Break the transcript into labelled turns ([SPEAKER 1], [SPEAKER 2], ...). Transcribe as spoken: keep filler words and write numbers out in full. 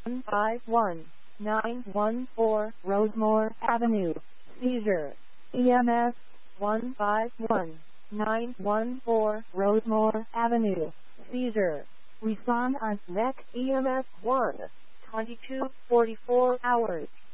[SPEAKER 1] one five one nine one four Rosemore Avenue. Seizure. E M S one five one nine one four Rosemore Avenue. Seizure. Respond on next E M S one twenty-two forty-four hours.